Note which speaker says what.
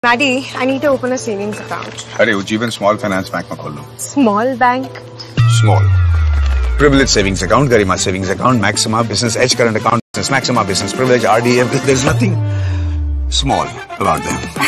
Speaker 1: Daddy, I need to open a savings account.
Speaker 2: अरे Ujjivan Small Finance Bank में खोल लो.
Speaker 1: Small bank?
Speaker 2: Small. Privilege Savings Account, Garima Savings Account, Maxima Business Edge Current Account, Maxima Business Privilege, RDF. There's nothing small about them.